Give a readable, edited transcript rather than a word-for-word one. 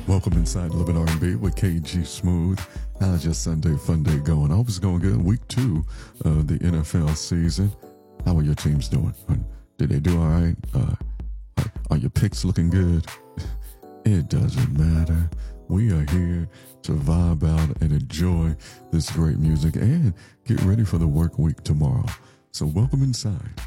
Welcome inside Living R&B with KG Smooth. How's your Sunday fun day going? I hope it's going good. Week 2 of the NFL season. How are your teams doing? Did they do all right? Are your picks looking good? It doesn't matter. We are here to vibe out and enjoy this great music and get ready for the work week tomorrow. So welcome inside.